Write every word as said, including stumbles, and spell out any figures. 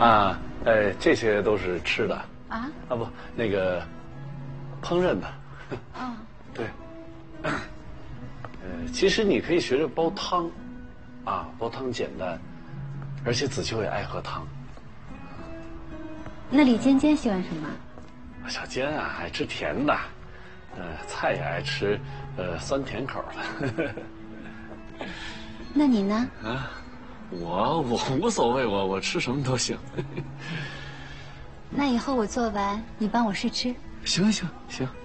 啊，呃，这些都是吃的。 啊？ 啊不，那个烹饪的。 哦。 对。呃，其实你可以学着煲汤，啊，煲汤简单，而且子秋也爱喝汤。 那李尖尖喜欢什么？ 小尖啊，爱吃甜的，呃，菜也爱吃，呃，酸甜口的。 那你呢？ 啊，我我无所谓，我我吃什么都行。 那以后我做完，你帮我试吃。 行行行。